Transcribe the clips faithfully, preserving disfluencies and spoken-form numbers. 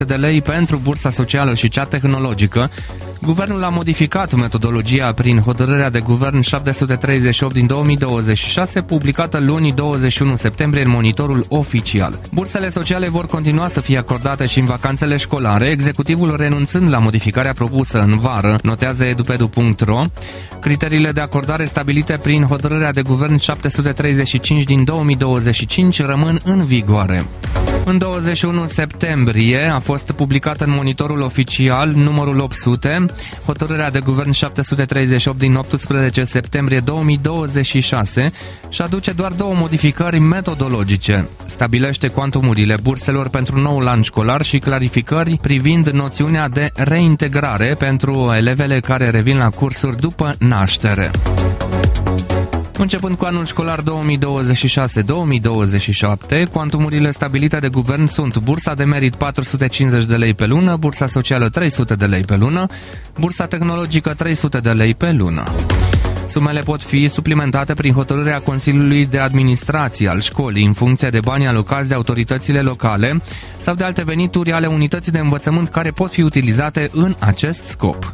de lei pentru bursa socială și cea tehnologică. Guvernul a modificat metodologia prin hotărârea de guvern șapte sute treizeci și opt din două mii douăzeci și șase, publicată luni douăzeci și unu septembrie în Monitorul Oficial. Bursele sociale vor continua să fie acordate și în vacanțele școlare, executivul renunțând la modificarea propusă în vară, notează edupedu punct ro. Criteriile de acordare stabilite prin hotărârea de guvern șapte sute treizeci și cinci din două mii douăzeci și cinci rămân în vigoare. În douăzeci și unu septembrie a fost publicată în Monitorul Oficial numărul opt sute, hotărârea de guvern șapte sute treizeci și opt din optsprezece septembrie două mii douăzeci și șase și aduce doar două modificări metodologice. Stabilește cuantumurile burselor pentru noul an școlar și clarificări privind noțiunea de reintegrare pentru elevele care revin la cursuri după naștere. Începând cu anul școlar două mii douăzeci și șase două mii douăzeci și șapte, cuantumurile stabilite de guvern sunt bursa de merit patru sute cincizeci de lei pe lună, bursa socială trei sute de lei pe lună, bursa tehnologică trei sute de lei pe lună. Sumele pot fi suplimentate prin hotărârea Consiliului de Administrație al școlii în funcție de banii alocați de autoritățile locale sau de alte venituri ale unității de învățământ care pot fi utilizate în acest scop.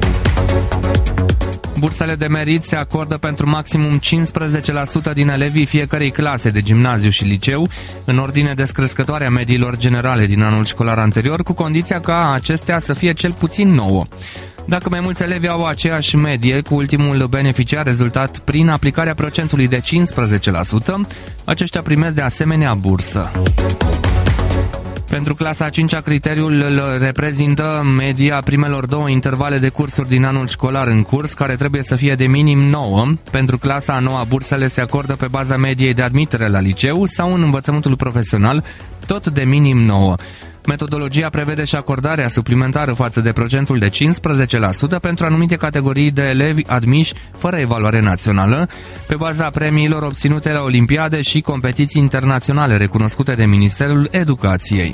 Bursele de merit se acordă pentru maximum cincisprezece la sută din elevii fiecărei clase de gimnaziu și liceu, în ordine descrescătoare a mediilor generale din anul școlar anterior, cu condiția ca acestea să fie cel puțin nouă. Dacă mai mulți elevi au aceeași medie cu ultimul beneficiar rezultat prin aplicarea procentului de cincisprezece la sută, aceștia primesc de asemenea bursă. Pentru clasa a cincea, criteriul îl reprezintă media primelor două intervale de cursuri din anul școlar în curs, care trebuie să fie de minim nouă. Pentru clasa a noua, bursele se acordă pe baza mediei de admitere la liceu sau în învățământul profesional, tot de minim nouă. Metodologia prevede și acordarea suplimentară față de procentul de cincisprezece la sută pentru anumite categorii de elevi admiși fără evaluare națională, pe baza premiilor obținute la olimpiade și competiții internaționale recunoscute de Ministerul Educației.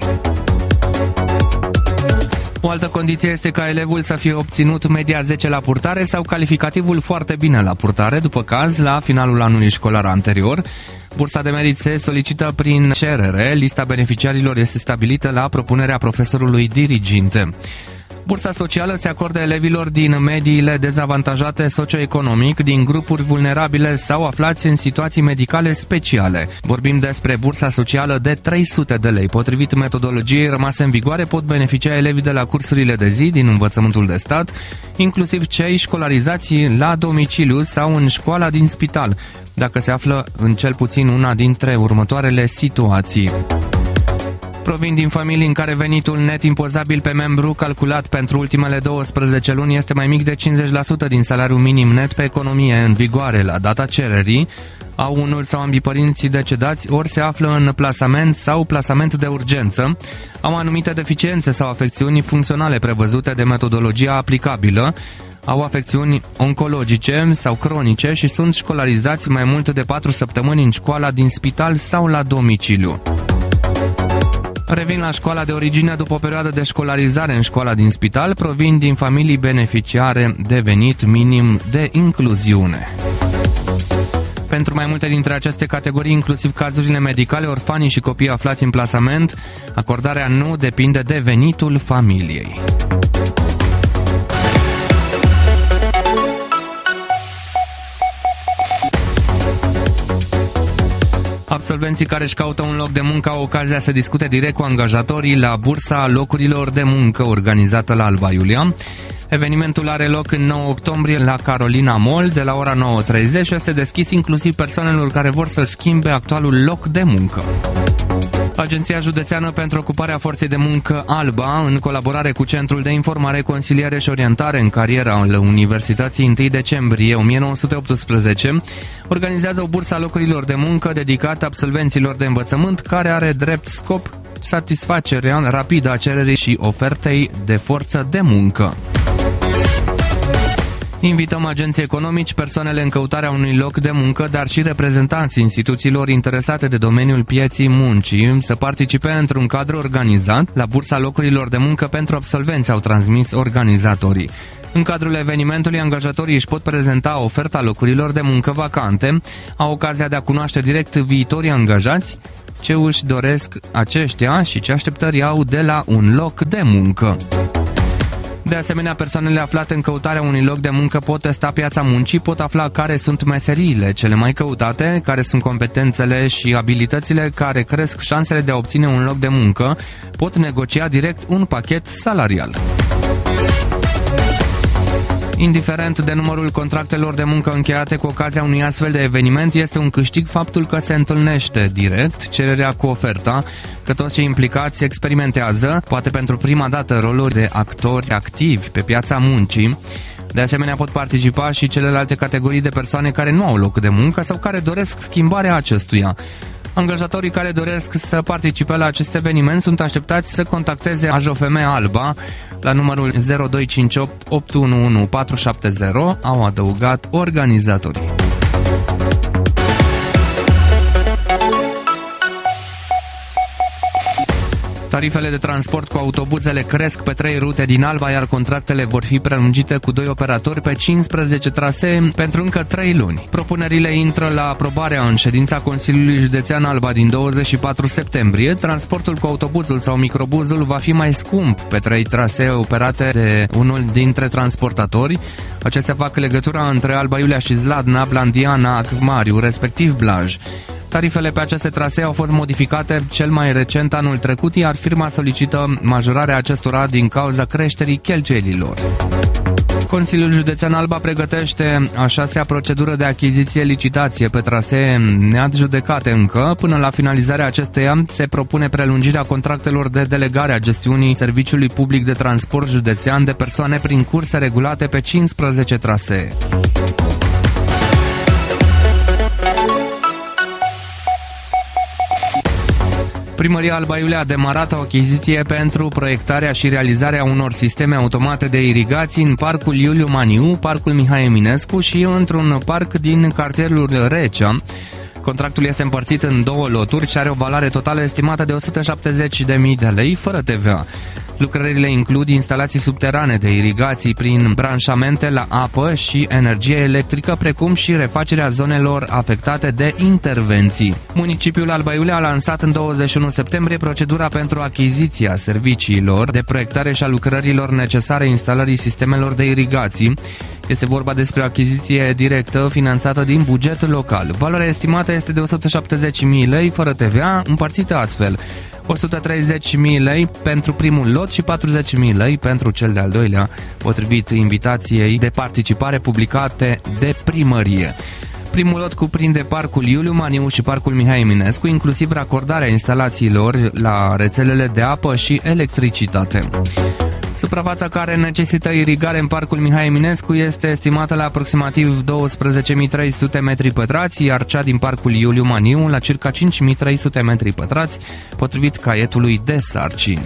O altă condiție este ca elevul să fie obținut media zece la purtare sau calificativul foarte bine la purtare, după caz, la finalul anului școlar anterior. Bursa de merit se solicită prin cerere, lista beneficiarilor este stabilită la propunerea profesorului diriginte. Bursa socială se acordă elevilor din mediile dezavantajate socioeconomic, din grupuri vulnerabile sau aflați în situații medicale speciale. Vorbim despre bursa socială de trei sute de lei. Potrivit metodologiei rămase în vigoare, pot beneficia elevii de la cursurile de zi din învățământul de stat, inclusiv cei școlarizați la domiciliu sau în școala din spital, dacă se află în cel puțin una dintre următoarele situații. Provin din familii în care venitul net impozabil pe membru calculat pentru ultimele douăsprezece luni este mai mic de cincizeci la sută din salariul minim net pe economie în vigoare la data cererii, au unul sau ambii părinții decedați, ori se află în plasament sau plasament de urgență, au anumite deficiențe sau afecțiuni funcționale prevăzute de metodologia aplicabilă, au afecțiuni oncologice sau cronice și sunt școlarizați mai mult de patru săptămâni în școala din spital sau la domiciliu. Revin la școala de origine după o perioadă de școlarizare în școala din spital, provin din familii beneficiare de venit minim de incluziune. Pentru mai multe dintre aceste categorii, inclusiv cazurile medicale, orfanii și copiii aflați în plasament, acordarea nu depinde de venitul familiei. Absolvenții care își caută un loc de muncă au ocazia să discute direct cu angajatorii la bursa locurilor de muncă organizată la Alba Iulia. Evenimentul are loc în nouă octombrie la Carolina Mall de la ora nouă treizeci și este deschis inclusiv persoanelor care vor să-și schimbe actualul loc de muncă. Agenția Județeană pentru Ocuparea Forței de Muncă Alba, în colaborare cu Centrul de Informare, Consiliere și Orientare în Carieră al Universității întâi decembrie o mie nouă sute optsprezece, organizează o bursă a locurilor de muncă dedicată absolvenților de învățământ, care are drept scop satisfacerea rapidă a cererii și ofertei de forță de muncă. Invităm agenții economici, persoanele în căutarea unui loc de muncă, dar și reprezentanții instituțiilor interesate de domeniul pieții muncii să participe într-un cadru organizat la bursa locurilor de muncă pentru absolvenți, au transmis organizatorii. În cadrul evenimentului, angajatorii își pot prezenta oferta locurilor de muncă vacante, au ocazia de a cunoaște direct viitorii angajați, ce își doresc aceștia și ce așteptări au de la un loc de muncă. De asemenea, persoanele aflate în căutarea unui loc de muncă pot testa piața muncii, pot afla care sunt meseriile cele mai căutate, care sunt competențele și abilitățile care cresc șansele de a obține un loc de muncă, pot negocia direct un pachet salarial. Indiferent de numărul contractelor de muncă încheiate cu ocazia unui astfel de eveniment, este un câștig faptul că se întâlnește direct cererea cu oferta, că toți cei implicați experimentează, poate pentru prima dată, roluri de actori activi pe piața muncii. De asemenea, pot participa și celelalte categorii de persoane care nu au loc de muncă sau care doresc schimbarea acestuia. Angajatorii care doresc să participe la acest eveniment sunt așteptați să contacteze A J O F M Alba la numărul zero doi cinci opt opt unu unu patru șapte zero, au adăugat organizatorii. Tarifele de transport cu autobuzele cresc pe trei rute din Alba, iar contractele vor fi prelungite cu doi operatori pe cincisprezece trasee pentru încă trei luni. Propunerile intră la aprobarea în ședința Consiliului Județean Alba din douăzeci și patru septembrie. Transportul cu autobuzul sau microbuzul va fi mai scump pe trei trasee operate de unul dintre transportatori. Acestea fac legătura între Alba Iulia și Zladna, Blandiana, Acmariu, respectiv Blaj. Tarifele pe aceste trasee au fost modificate cel mai recent anul trecut, iar firma solicită majorarea acestora din cauza creșterii cheltuielilor. Consiliul Județean Alba pregătește a șasea procedură de achiziție-licitație pe trasee neadjudecate încă. Până la finalizarea acesteia se propune prelungirea contractelor de delegare a gestiunii Serviciului Public de Transport Județean de persoane prin curse regulate pe cincisprezece trasee. Primăria Alba Iulia a demarat o achiziție pentru proiectarea și realizarea unor sisteme automate de irigații în Parcul Iuliu Maniu, Parcul Mihai Eminescu și într-un parc din cartierul Recea. Contractul este împărțit în două loturi și are o valoare totală estimată de o sută șaptezeci de mii de lei, fără T V A. Lucrările includ instalații subterane de irigații prin branșamente la apă și energie electrică, precum și refacerea zonelor afectate de intervenții. Municipiul Alba Iulia a lansat în douăzeci și unu septembrie procedura pentru achiziția serviciilor de proiectare și a lucrărilor necesare instalării sistemelor de irigații. Este vorba despre o achiziție directă finanțată din buget local. Valoarea estimată este de o sută șaptezeci de mii lei, fără T V A, împărțită astfel: o sută treizeci de mii lei pentru primul lot și patruzeci de mii lei pentru cel de-al doilea, potrivit invitației de participare publicate de primărie. Primul lot cuprinde Parcul Iuliu Maniu și Parcul Mihai Eminescu, inclusiv racordarea instalațiilor la rețelele de apă și electricitate. Suprafața care necesită irigare în Parcul Mihai Eminescu este estimată la aproximativ douăsprezece mii trei sute metri pătrați, iar cea din Parcul Iuliu Maniu la circa cinci mii trei sute metri pătrați, potrivit caietului de sarcini.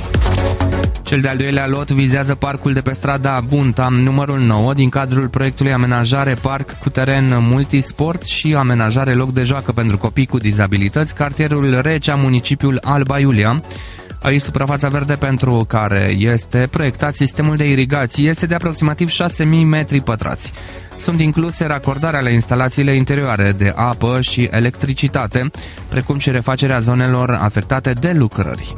Cel de-al doilea lot vizează parcul de pe strada Bunta, numărul nouă, din cadrul proiectului Amenajare Parc cu teren multisport și amenajare loc de joacă pentru copii cu dizabilități, cartierul Recea, municipiul Alba Iulia. Aici suprafața verde pentru care este proiectat sistemul de irigații este de aproximativ șase mii metri pătrați. Sunt incluse racordarea la instalațiile interioare de apă și electricitate, precum și refacerea zonelor afectate de lucrări.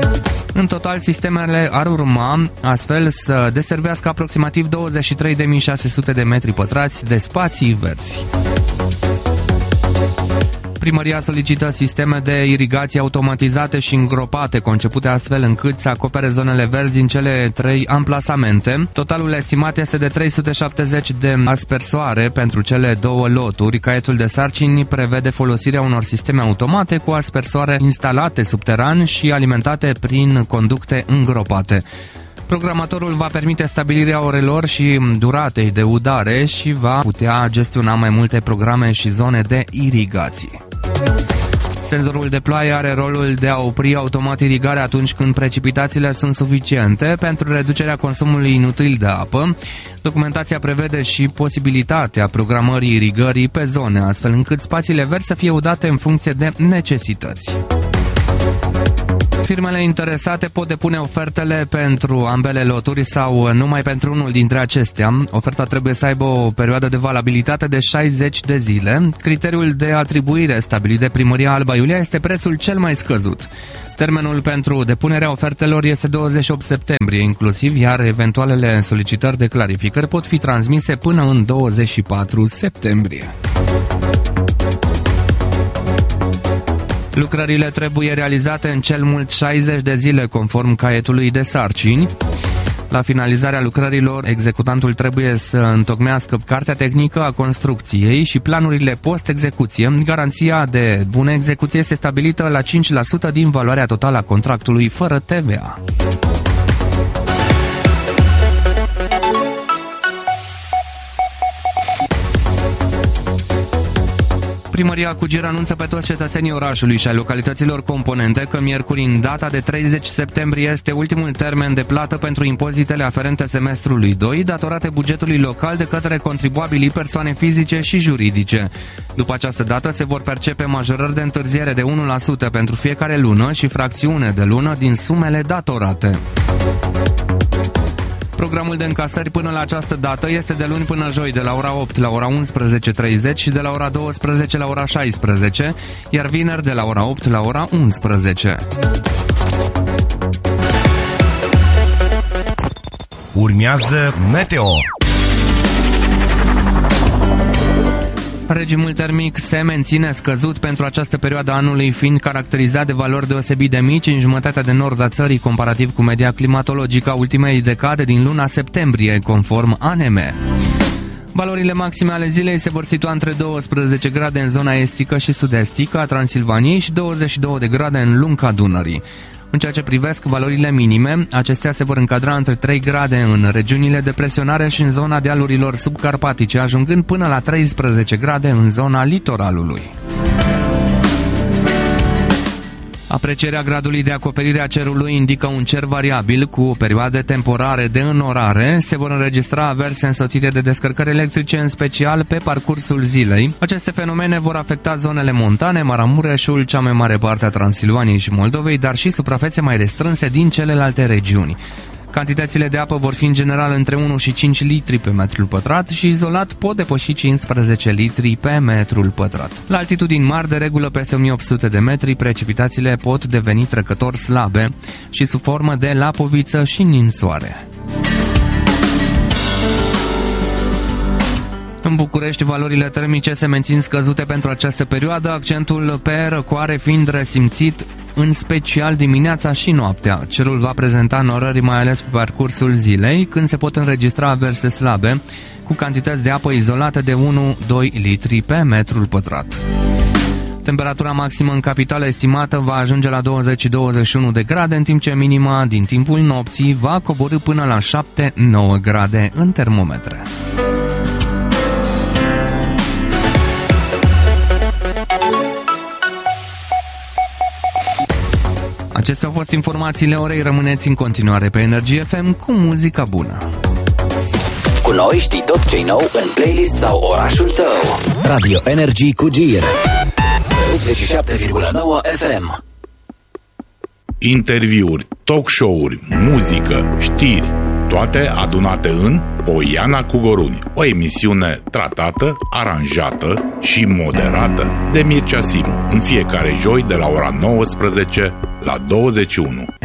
În total, sistemele ar urma astfel să deservească aproximativ douăzeci și trei de mii șase sute de metri pătrați de spații verzi. Primăria solicită sisteme de irigație automatizate și îngropate, concepute astfel încât să acopere zonele verzi din cele trei amplasamente. Totalul estimat este de trei sute șaptezeci de aspersoare pentru cele două loturi. Caietul de sarcini prevede folosirea unor sisteme automate cu aspersoare instalate subteran și alimentate prin conducte îngropate. Programatorul va permite stabilirea orelor și duratei de udare și va putea gestiona mai multe programe și zone de irigație. Senzorul de ploaie are rolul de a opri automat irigarea atunci când precipitațiile sunt suficiente pentru reducerea consumului inutil de apă. Documentația prevede și posibilitatea programării irigării pe zone, astfel încât spațiile verzi să fie udate în funcție de necesități. Firmele interesate pot depune ofertele pentru ambele loturi sau numai pentru unul dintre acestea. Oferta trebuie să aibă o perioadă de valabilitate de șaizeci de zile. Criteriul de atribuire stabilit de Primăria Alba Iulia este prețul cel mai scăzut. Termenul pentru depunerea ofertelor este douăzeci și opt septembrie inclusiv, iar eventualele solicitări de clarificări pot fi transmise până în douăzeci și patru septembrie. Lucrările trebuie realizate în cel mult șaizeci de zile conform caietului de sarcini. La finalizarea lucrărilor, executantul trebuie să întocmească cartea tehnică a construcției și planurile post-execuție. Garanția de bună execuție este stabilită la cinci la sută din valoarea totală a contractului fără T V A. Primăria Cugir anunță pe toți cetățenii orașului și ai localităților componente că miercuri, în data de treizeci septembrie, este ultimul termen de plată pentru impozitele aferente semestrului doi, datorate bugetului local de către contribuabilii persoane fizice și juridice. După această dată se vor percepe majorări de întârziere de unu la sută pentru fiecare lună și fracțiune de lună din sumele datorate. Programul de încasări până la această dată este de luni până joi, de la ora opt la ora unsprezece treizeci și de la ora douăsprezece la ora șaisprezece, iar vineri de la ora opt la ora unsprezece. Urmează Meteo. Regimul termic se menține scăzut pentru această perioadă a anului, fiind caracterizat de valori deosebit de mici în jumătatea de nord a țării, comparativ cu media climatologică a ultimei decade din luna septembrie, conform A N M. Valorile maxime ale zilei se vor situa între douăsprezece grade în zona estică și sud-estică a Transilvaniei și douăzeci și două de grade în lunga Dunării. În ceea ce privesc valorile minime, acestea se vor încadra între trei grade în regiunile de presionare și în zona dealurilor subcarpatice, ajungând până la treisprezece grade în zona litoralului. Aprecierea gradului de acoperire a cerului indică un cer variabil cu perioade temporare de înorare. Se vor înregistra averse însoțite de descărcări electrice, în special pe parcursul zilei. Aceste fenomene vor afecta zonele montane, Maramureșul, cea mai mare parte a Transilvaniei și Moldovei, dar și suprafețe mai restrânse din celelalte regiuni. Cantitățile de apă vor fi în general între unu și cinci litri pe metrul pătrat și izolat pot depăși cincisprezece litri pe metrul pătrat. La altitudini mari, de regulă peste o mie opt sute de metri, precipitațiile pot deveni trecător slabe și sub formă de lapoviță și ninsoare. În București, valorile termice se mențin scăzute pentru această perioadă, accentul pe răcoare fiind resimțit în special dimineața și noaptea. Cerul va prezenta norări mai ales pe parcursul zilei, când se pot înregistra averse slabe, cu cantități de apă izolate de unu doi litri pe metrul pătrat. Temperatura maximă în capitală estimată va ajunge la douăzeci douăzeci și unu de grade, în timp ce minima din timpul nopții va coborî până la șapte nouă grade în termometre. Acestea au fost informațiile orei. Rămâneți în continuare pe Energie F M cu muzica bună. Cu noi știi tot ce-i nou în playlist sau orașul tău. Radio Energy cu Gir optzeci și șapte virgulă nouă F M. Interviuri, talk show-uri, muzică, știri, toate adunate în Poiana cu Goruni, o emisiune tratată, aranjată și moderată de Mircea Simu, în fiecare joi de la ora nouăsprezece la douăzeci și unu.